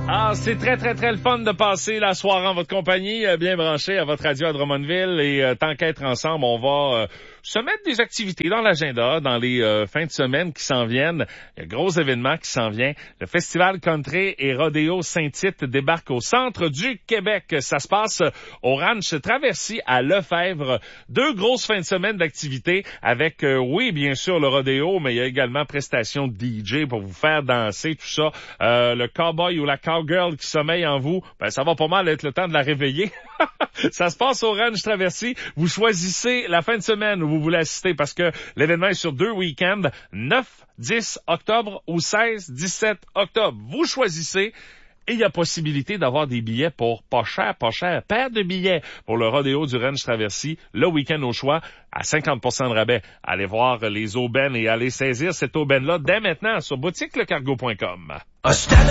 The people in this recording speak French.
Ah, c'est très, très, très le fun de passer la soirée en votre compagnie, bien branché à votre radio à Drummondville. Et tant qu'être ensemble, on va se mettre des activités dans l'agenda, dans les fins de semaine qui s'en viennent. Il y a un gros événement qui s'en vient. Le Festival Country et Rodéo Saint-Tite débarque au centre du Québec. Ça se passe au Ranch Traversy à Lefebvre. 2 grosses fins de semaine d'activités avec, oui, bien sûr, le rodéo, mais il y a également prestations de DJ pour vous faire danser, tout ça. Le cowboy ou la cowgirl qui sommeille en vous, ben ça va pas mal être le temps de la réveiller. Ça se passe au Ranch Traversy. Vous choisissez la fin de semaine où vous voulez assister parce que l'événement est sur 2 week-ends, 9, 10 octobre ou 16, 17 octobre. Vous choisissez. Et il y a possibilité d'avoir des billets pour pas cher, paire de billets pour le rodéo du Ranch Traversy, le week-end au choix, à 50% de rabais. Allez voir les aubaines et allez saisir cette aubaine-là dès maintenant sur boutiquelecargo.com.